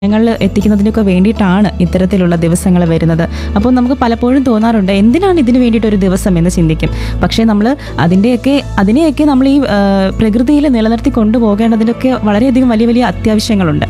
ജനങ്ങളിൽ എത്തിക്കുന്നതിനൊക്കെ വേണ്ടിയിട്ടാണ് ഇത്തരത്തിലുള്ള ദിവസങ്ങൾ വരുന്നത്. അപ്പോൾ നമുക്ക് പലപ്പോഴും തോന്നാറുണ്ട് എന്തിനാണ് ഇതിനു വേണ്ടിയിട്ടൊരു ദിവസം എന്ന് ചിന്തിക്കും. പക്ഷേ നമ്മൾ അതിനെയൊക്കെ നമ്മൾ ഈ പ്രകൃതിയിൽ നിലനിർത്തി കൊണ്ടുപോകേണ്ടതിനൊക്കെ വളരെയധികം വലിയ വലിയ അത്യാവശ്യങ്ങളുണ്ട്.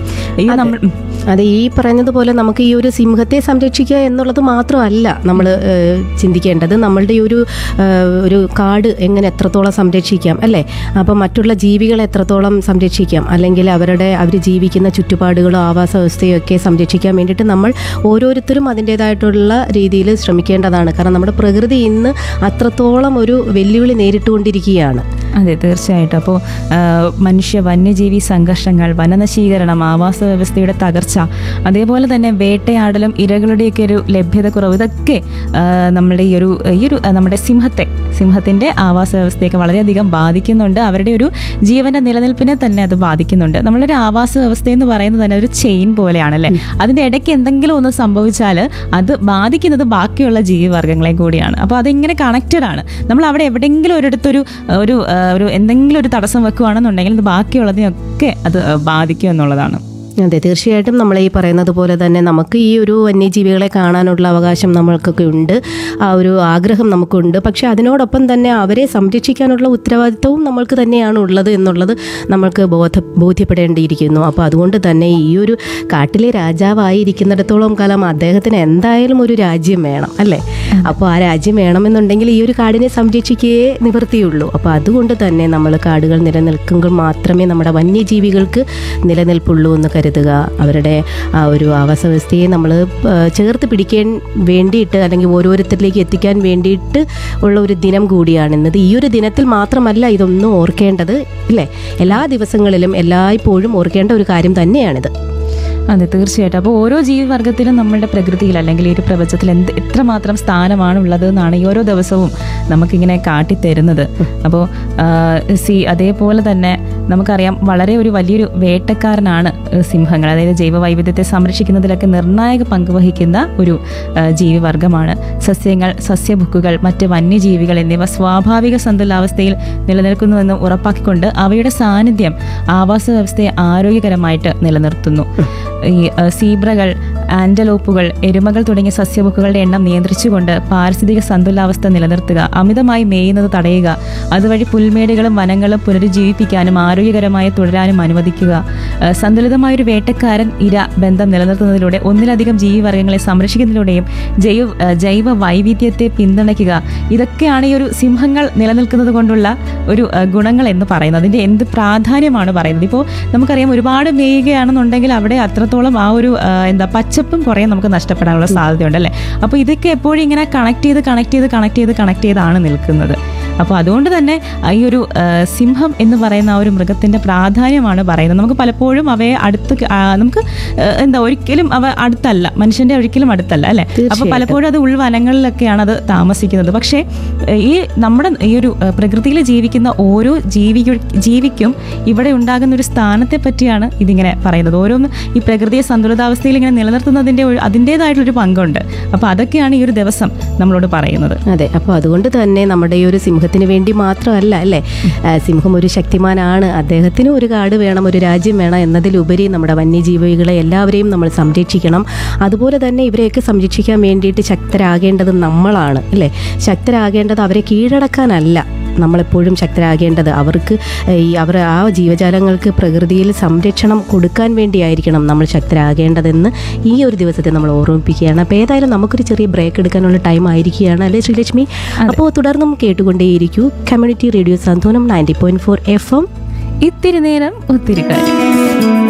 അതെ, ഈ പറഞ്ഞതുപോലെ നമുക്ക് ഈ ഒരു സിംഹത്തെ സംരക്ഷിക്കുക എന്നുള്ളത് മാത്രമല്ല നമ്മൾ ചിന്തിക്കേണ്ടത്. നമ്മളുടെ ഒരു കാട് എങ്ങനെ എത്രത്തോളം സംരക്ഷിക്കാം, അല്ലേ? അപ്പോൾ മറ്റുള്ള ജീവികളെ എത്രത്തോളം സംരക്ഷിക്കാം, അല്ലെങ്കിൽ അവർ ജീവിക്കുന്ന ചുറ്റുപാടുകളോ ആവാസ വ്യവസ്ഥയോ ഒക്കെ സംരക്ഷിക്കാൻ വേണ്ടിയിട്ട് നമ്മൾ ഓരോരുത്തരും അതിൻ്റേതായിട്ടുള്ള രീതിയിൽ ശ്രമിക്കേണ്ടതാണ്. കാരണം നമ്മുടെ പ്രകൃതി ഇന്ന് അത്രത്തോളം ഒരു വെല്ലുവിളി നേരിട്ടുകൊണ്ടിരിക്കുകയാണ്. അതെ, തീർച്ചയായിട്ടും. അപ്പോൾ മനുഷ്യ വന്യജീവി സംഘർഷങ്ങൾ, വനനശീകരണം, ആവാസ വ്യവസ്ഥയുടെ തകർച്ച, അതേപോലെ തന്നെ വേട്ടയാടലും ഇരകളുടെയൊക്കെ ഒരു ലഭ്യതക്കുറവ്, ഇതൊക്കെ നമ്മുടെ ഈ ഒരു നമ്മുടെ സിംഹത്തിൻ്റെ ആവാസ വ്യവസ്ഥയൊക്കെ വളരെയധികം ബാധിക്കുന്നുണ്ട്. അവരുടെ ഒരു ജീവന്റെ നിലനിൽപ്പിനെ തന്നെ അത് ബാധിക്കുന്നുണ്ട്. നമ്മളൊരു ആവാസ വ്യവസ്ഥ എന്ന് പറയുന്നത് തന്നെ ഒരു ചെയിൻ പോലെയാണല്ലേ. അതിൻ്റെ ഇടയ്ക്ക് എന്തെങ്കിലും ഒന്ന് സംഭവിച്ചാൽ അത് ബാധിക്കുന്നത് ബാക്കിയുള്ള ജീവിവർഗ്ഗങ്ങളെ കൂടിയാണ്. അപ്പോൾ അതിങ്ങനെ കണക്റ്റഡ് ആണ്. നമ്മൾ അവിടെ എവിടെയെങ്കിലും ഒരിടത്തൊരു എന്തെങ്കിലും ഒരു തടസ്സം വെക്കുകയാണെന്നുണ്ടെങ്കിൽ അത് ബാക്കിയുള്ളതിനൊക്കെ അത് ബാധിക്കും എന്നുള്ളതാണ്. അതെ, തീർച്ചയായിട്ടും നമ്മൾ ഈ പറയുന്നത് പോലെ തന്നെ നമുക്ക് ഈ ഒരു വന്യജീവികളെ കാണാനുള്ള അവകാശം നമ്മൾക്കൊക്കെ ഉണ്ട്, ആ ഒരു ആഗ്രഹം നമുക്കുണ്ട്. പക്ഷെ അതിനോടൊപ്പം തന്നെ അവരെ സംരക്ഷിക്കാനുള്ള ഉത്തരവാദിത്വവും നമ്മൾക്ക് തന്നെയാണ് ഉള്ളത് എന്നുള്ളത് നമ്മൾക്ക് ബോധ്യപ്പെടേണ്ടിയിരിക്കുന്നു. അപ്പോൾ അതുകൊണ്ട് തന്നെ ഈ ഒരു കാട്ടിലെ രാജാവായിരിക്കുന്നിടത്തോളം കാലം അദ്ദേഹത്തിന് എന്തായാലും ഒരു രാജ്യം വേണം, അല്ലേ? അപ്പോൾ ആ രാജ്യം വേണമെന്നുണ്ടെങ്കിൽ ഈ ഒരു കാടിനെ സംരക്ഷിക്കുകയേ നിവൃത്തിയുള്ളൂ. അപ്പോൾ അതുകൊണ്ട് തന്നെ നമ്മൾ കാടുകൾ നിലനിൽക്കുമ്പോൾ മാത്രമേ നമ്മുടെ വന്യജീവികൾക്ക് നിലനിൽപ്പുള്ളൂ എന്ന് കരുതുക. അവരുടെ ആ ഒരു ആവാസ വ്യവസ്ഥയെ നമ്മൾ ചേർത്ത് പിടിക്കാൻ വേണ്ടിയിട്ട്, അല്ലെങ്കിൽ ഓരോരുത്തരിലേക്ക് എത്തിക്കാൻ വേണ്ടിയിട്ട് ഉള്ള ഒരു ദിനം കൂടിയാണ് ഇന്നത്. ഈ ഒരു ദിനത്തിൽ മാത്രമല്ല ഇതൊന്നും ഓർക്കേണ്ടത്, ഇല്ലേ? എല്ലാ ദിവസങ്ങളിലും എല്ലായ്പ്പോഴും ഓർക്കേണ്ട ഒരു കാര്യം തന്നെയാണിത്. അതെ, തീർച്ചയായിട്ടും. അപ്പോൾ ഓരോ ജീവിവർഗത്തിലും നമ്മളുടെ പ്രകൃതിയിൽ അല്ലെങ്കിൽ ഈ ഒരു പ്രപഞ്ചത്തിൽ എത്രമാത്രം സ്ഥാനമാണ് ഉള്ളത് എന്നാണ് ഈ ഓരോ ദിവസവും നമുക്കിങ്ങനെ കാട്ടിത്തരുന്നത്. അപ്പോൾ അതേപോലെ തന്നെ നമുക്കറിയാം വളരെ വലിയൊരു വേട്ടക്കാരനാണ് സിംഹങ്ങൾ. അതായത് ജൈവവൈവിധ്യത്തെ സംരക്ഷിക്കുന്നതിലൊക്കെ നിർണായക പങ്ക് വഹിക്കുന്ന ഒരു ജീവിവർഗമാണ്. സസ്യങ്ങൾ, സസ്യഭുക്കുകൾ, മറ്റ് വന്യജീവികൾ എന്നിവ സ്വാഭാവിക സന്തുലിതാവസ്ഥയിൽ നിലനിൽക്കുന്നുവെന്ന് ഉറപ്പാക്കിക്കൊണ്ട് അവയുടെ സാന്നിധ്യം ആവാസ വ്യവസ്ഥയെ ആരോഗ്യകരമായിട്ട് നിലനിർത്തുന്നു. ഈ സീബ്രകൾ, ആന്റലോപ്പുകൾ, എരുമകൾ തുടങ്ങിയ സസ്യഭുക്കുകളുടെ എണ്ണം നിയന്ത്രിച്ചുകൊണ്ട് പാരിസ്ഥിതിക സന്തുലിതാവസ്ഥ നിലനിർത്തുക, അമിതമായി മേയുന്നത് തടയുക, അതുവഴി പുൽമേടുകളും വനങ്ങളും പുനരുജ്ജീവിപ്പിക്കാനും ആരോഗ്യകരമായി തുടരാനും അനുവദിക്കുക. സന്തുലിതമായൊരു വേട്ടക്കാരൻ ഇര ബന്ധം നിലനിർത്തുന്നതിലൂടെ ഒന്നിലധികം ജീവിവർഗ്ഗങ്ങളെ സംരക്ഷിക്കുന്നതിലൂടെയും ജൈവ വൈവിധ്യത്തെ പിന്തുണയ്ക്കുക. ഇതൊക്കെയാണ് ഈ ഒരു സിംഹങ്ങൾ നിലനിൽക്കുന്നത് കൊണ്ടുള്ള ഒരു ഗുണങ്ങൾ എന്ന് പറയുന്നത്. അതിൻ്റെ എന്ത് പ്രാധാന്യമാണ് പറയുന്നത്. ഇപ്പോൾ നമുക്കറിയാം ഒരുപാട് മേയുകയാണെന്നുണ്ടെങ്കിൽ അവിടെ അത്രത്തോളം ആ ഒരു പച്ചപ്പും കുറേ നമുക്ക് നഷ്ടപ്പെടാനുള്ള സാധ്യതയുണ്ട്, അല്ലേ? അപ്പോൾ ഇതൊക്കെ എപ്പോഴും ഇങ്ങനെ കണക്ട് ചെയ്താണ് നിൽക്കുന്നത്. അപ്പോൾ അതുകൊണ്ട് തന്നെ ഈ ഒരു സിംഹം എന്ന് പറയുന്ന ആ ഒരു മൃഗത്തിൻ്റെ പ്രാധാന്യമാണ് പറയുന്നത്. നമുക്ക് പലപ്പോഴും അവയെ നമുക്ക് ഒരിക്കലും അവ അടുത്തല്ല, മനുഷ്യൻ്റെ ഒരിക്കലും അടുത്തല്ല, അല്ലേ? അപ്പോൾ പലപ്പോഴും അത് ഉൾവനങ്ങളിലൊക്കെയാണ് അത് താമസിക്കുന്നത്. പക്ഷേ നമ്മുടെ ഈ ഒരു പ്രകൃതിയിൽ ജീവിക്കുന്ന ഓരോ ജീവിക്കും ഇവിടെ ഉണ്ടാകുന്ന ഒരു സ്ഥാനത്തെ പറ്റിയാണ് ഇതിങ്ങനെ പറയുന്നത്. ഓരോന്ന് ഈ പ്രകൃതിയെ സന്തുലിതാവസ്ഥയിൽ ഇങ്ങനെ നിലനിർത്തുന്നതിൻ്റെ അതിൻ്റേതായിട്ടുള്ളൊരു പങ്കുണ്ട്. അപ്പോൾ അതൊക്കെയാണ് ഈ ഒരു ദിവസം നമ്മളോട് പറയുന്നത്. അതെ, അപ്പോൾ അതുകൊണ്ട് തന്നെ നമ്മുടെ ഈ ഒരു സിംഹത്തിന് വേണ്ടി മാത്രമല്ല, അല്ലേ? സിംഹം ഒരു ശക്തിമാനാണ്. അദ്ദേഹത്തിന് ഒരു കാട് വേണം, ഒരു രാജ്യം വേണം എന്നതിലുപരി നമ്മുടെ വന്യജീവികളെ എല്ലാവരെയും നമ്മൾ സംരക്ഷിക്കണം. അതുപോലെ തന്നെ ഇവരെയൊക്കെ സംരക്ഷിക്കാൻ വേണ്ടിയിട്ട് ശക്തരാകേണ്ടത് നമ്മളാണ്, അല്ലേ? ശക്തരാകേണ്ടത് അവരെ കീഴടക്കാനല്ല, നമ്മളെപ്പോഴും ശക്തരാകേണ്ടത് അവർ ആ ജീവജാലങ്ങൾക്ക് പ്രകൃതിയിൽ സംരക്ഷണം കൊടുക്കാൻ വേണ്ടിയായിരിക്കണം നമ്മൾ ശക്തരാകേണ്ടതെന്ന് ഈ ഒരു ദിവസത്തെ നമ്മൾ ഓർമ്മിപ്പിക്കുകയാണ്. അപ്പോൾ ഏതായാലും നമുക്കൊരു ചെറിയ ബ്രേക്ക് എടുക്കാനുള്ള ടൈം ആയിരിക്കുകയാണ്, അല്ലേ ശ്രീലക്ഷ്മി? അപ്പോൾ തുടർന്നും കേട്ടുകൊണ്ടേയിരിക്കൂ കമ്മ്യൂണിറ്റി റേഡിയോ സാന്ത്വനം 90.4 FM. ഇത്തിരി നേരം ഒത്തിരി കാര്യം.